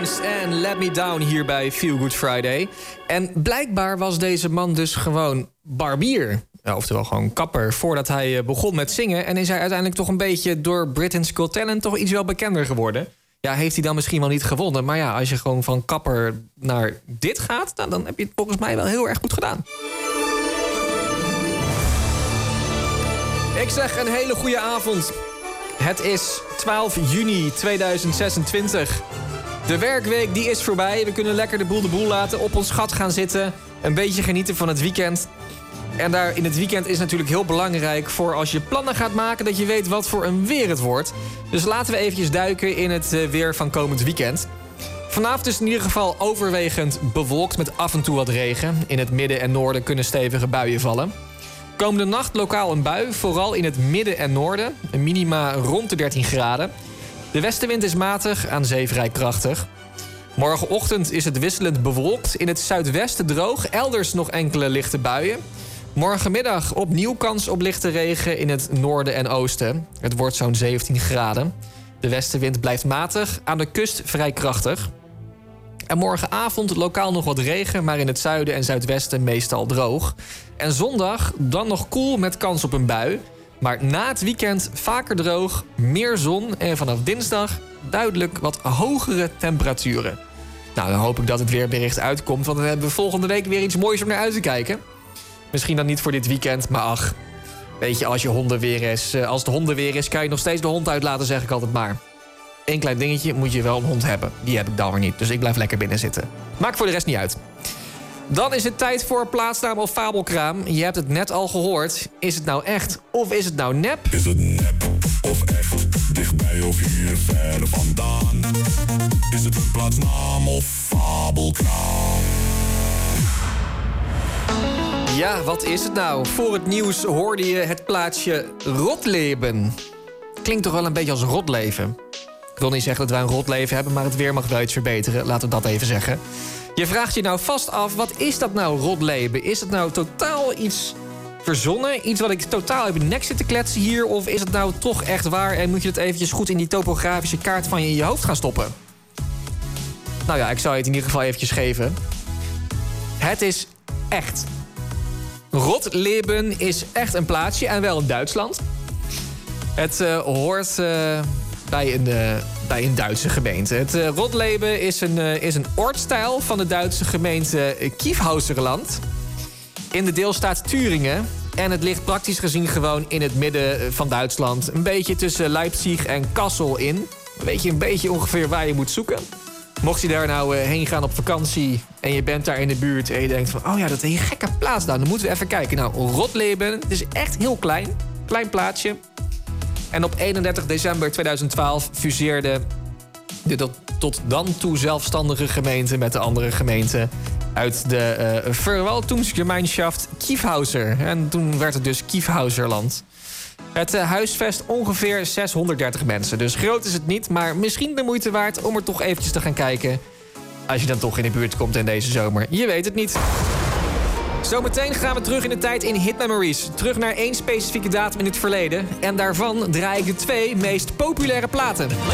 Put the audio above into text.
Jones en Let Me Down hier bij Feel Good Friday. En blijkbaar was deze man dus gewoon barbier. Oftewel gewoon kapper, voordat hij begon met zingen. En is hij uiteindelijk toch een beetje door Britain's Got Talent toch iets wel bekender geworden. Ja, heeft hij dan misschien wel niet gewonnen. Maar ja, als je gewoon van kapper naar dit gaat, dan heb je het volgens mij wel heel erg goed gedaan. Ik zeg een hele goede avond. Het is 12 juni 2026. De werkweek die is voorbij. We kunnen lekker de boel laten, op ons gat gaan zitten. Een beetje genieten van het weekend. En daar in het weekend is natuurlijk heel belangrijk voor als je plannen gaat maken, dat je weet wat voor een weer het wordt. Dus laten we eventjes duiken in het weer van komend weekend. Vanavond is het in ieder geval overwegend bewolkt met af en toe wat regen. In het midden en noorden kunnen stevige buien vallen. Komende nacht lokaal een bui, vooral in het midden en noorden. Een minima rond de 13 graden. De westenwind is matig, aan zee vrij krachtig. Morgenochtend is het wisselend bewolkt. In het zuidwesten droog, elders nog enkele lichte buien. Morgenmiddag opnieuw kans op lichte regen in het noorden en oosten. Het wordt zo'n 17 graden. De westenwind blijft matig, aan de kust vrij krachtig. En morgenavond lokaal nog wat regen, maar in het zuiden en zuidwesten meestal droog. En zondag dan nog koel met kans op een bui. Maar na het weekend vaker droog, meer zon en vanaf dinsdag duidelijk wat hogere temperaturen. Nou, dan hoop ik dat het weerbericht uitkomt, want dan hebben we volgende week weer iets moois om naar uit te kijken. Misschien dan niet voor dit weekend, maar ach, weet je, als het hondenweer is, kan je nog steeds de hond uitlaten, zeg ik altijd maar. Eén klein dingetje, moet je wel een hond hebben. Die heb ik dan weer niet, dus ik blijf lekker binnen zitten. Maakt voor de rest niet uit. Dan is het tijd voor plaatsnaam of fabelkraam. Je hebt het net al gehoord. Is het nou echt of is het nou nep? Is het nep of echt? Dichtbij of hier ver vandaan? Is het een plaatsnaam of fabelkraam? Ja, wat is het nou? Voor het nieuws hoorde je het plaatsje Rotleben. Klinkt toch wel een beetje als rotleven. Ik wil niet zeggen dat wij een rotleven hebben, maar het weer mag wel iets verbeteren. Laten we dat even zeggen. Je vraagt je nou vast af, wat is dat nou, Rotleben? Is het nou totaal iets verzonnen? Iets wat ik totaal heb in de nek zit te kletsen hier? Of is het nou toch echt waar en moet je het eventjes goed in die topografische kaart van je in je hoofd gaan stoppen? Nou ja, ik zou je het in ieder geval eventjes geven. Het is echt. Rotleben is echt een plaatsje en wel in Duitsland. Het hoort bij een Duitse gemeente. Het Rotleben is een ortsteil van de Duitse gemeente Kiefhauserland in de deelstaat Thüringen. En het ligt praktisch gezien gewoon in het midden van Duitsland. Een beetje tussen Leipzig en Kassel in. Weet je een beetje ongeveer waar je moet zoeken. Mocht je daar nou heen gaan op vakantie en je bent daar in de buurt en je denkt van, oh ja, dat is een gekke plaats daar. Dan moeten we even kijken. Nou, Rotleben, het is echt heel klein. Klein plaatsje. En op 31 december 2012 fuseerde de tot dan toe zelfstandige gemeente met de andere gemeente uit de Verwaltungsgemeinschaft Kiefhauser. En toen werd het dus Kiefhauserland. Het huisvest ongeveer 630 mensen. Dus groot is het niet, maar misschien de moeite waard om er toch eventjes te gaan kijken. Als je dan toch in de buurt komt in deze zomer. Je weet het niet. Zometeen gaan we terug in de tijd in Hit Memories. Terug naar één specifieke datum in het verleden. En daarvan draai ik de 2 meest populaire platen.